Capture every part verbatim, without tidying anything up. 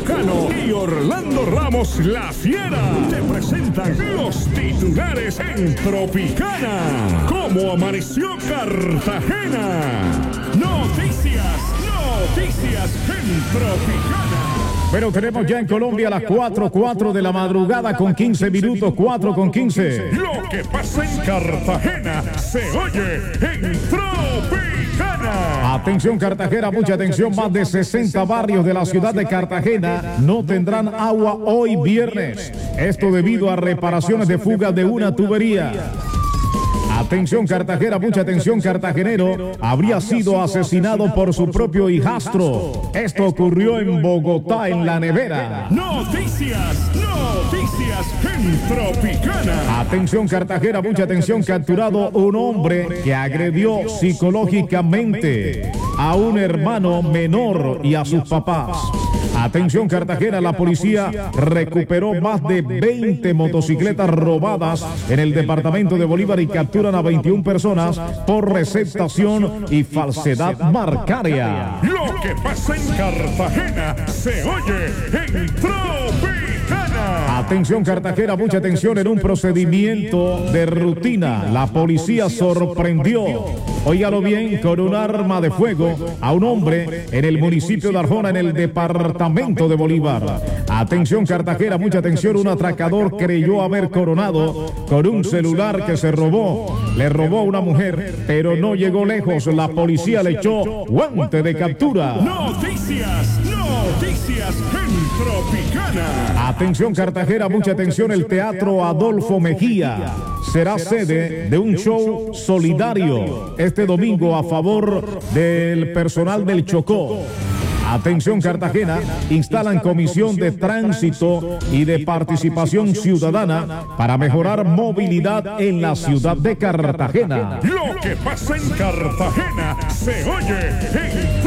Cano y Orlando Ramos La Fiera te presentan los titulares en Tropicana. ¿Cómo amaneció Cartagena? Noticias, noticias en Tropicana. Pero tenemos ya en Colombia a las cuatro, cuatro de la madrugada con quince minutos, cuatro con quince. Lo que pasa en Cartagena se oye en Tropicana. Atención Cartagena, mucha atención, más de sesenta barrios de la ciudad de Cartagena no tendrán agua hoy viernes. Esto debido a reparaciones de fuga de una tubería. Atención Cartagena, mucha atención cartagenero, habría sido asesinado por su propio hijastro. Esto ocurrió en Bogotá, en La Nevera. Noticias, noticias en Tropicana. Atención Cartagena, mucha atención, capturado un hombre que agredió psicológicamente a un hermano menor y a sus papás. Atención Cartagena, la policía recuperó más de veinte motocicletas robadas en el departamento de Bolívar y capturan a veintiuna personas por receptación y falsedad marcaria. Lo que pasa en Cartagena se oye en Tropicana. Atención Cartagena, mucha atención, en un procedimiento de rutina la policía sorprendió, óigalo bien, con un arma de fuego a un hombre en el municipio de Arjona, en el departamento de Bolívar. Atención Cartagena, mucha atención, un atracador creyó haber coronado con un celular que se robó. Le robó a una mujer, pero no llegó lejos. La policía le echó guante de captura. Noticias, noticias en Tropicana. Atención Cartagena, mucha atención, el Teatro Adolfo Mejía será sede de un show solidario este domingo a favor del personal del Chocó. Atención Cartagena, instalan comisión de tránsito y de participación ciudadana para mejorar movilidad en la ciudad de Cartagena. Lo que pasa en Cartagena se oye en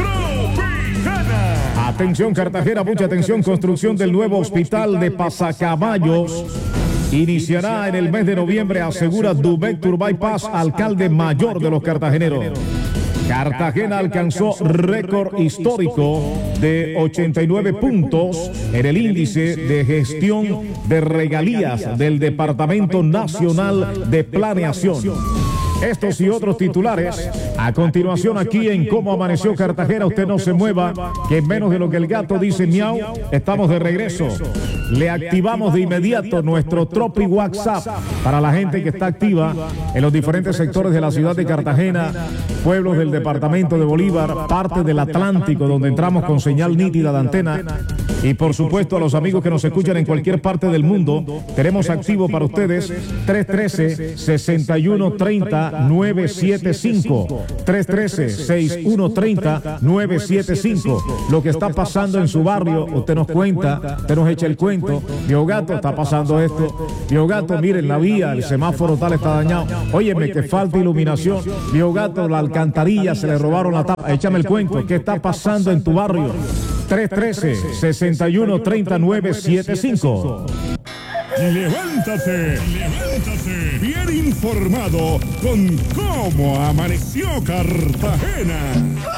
Tropicana. Atención Cartagena, mucha atención, construcción del nuevo hospital de Pasacaballos iniciará en el mes de noviembre, asegura Dubek Turbay Paz, alcalde mayor de los cartageneros. Cartagena alcanzó récord histórico de ochenta y nueve puntos en el índice de gestión de regalías del Departamento Nacional de Planeación. Estos y otros titulares a continuación aquí en Cómo Amaneció Cartagena. Usted no se mueva, que en menos de lo que el gato dice miau, estamos de regreso. Le activamos de inmediato nuestro Tropi WhatsApp para la gente que está activa en los diferentes sectores de la ciudad de Cartagena, pueblos del departamento de Bolívar, parte del Atlántico, donde entramos con señal nítida de antena. Y por supuesto a los amigos que nos escuchan en cualquier parte del mundo, tenemos activo para ustedes tres uno tres, seis uno tres cero, nueve siete cinco, tres uno tres, seis uno tres cero, nueve siete cinco. Lo que está pasando en su barrio, usted nos cuenta, usted nos echa el cuento. Viejo Gato, está pasando esto. Viejo Gato, miren la vía, el semáforo tal está dañado. Óyeme, que falta iluminación. Viejo Gato, la alcantarilla, se le robaron la tapa. Échame el cuento, ¿qué está pasando en tu barrio? tres uno tres, seis uno tres cero, nueve siete cinco. Levántate, levántate, bien informado con Cómo Amaneció Cartagena.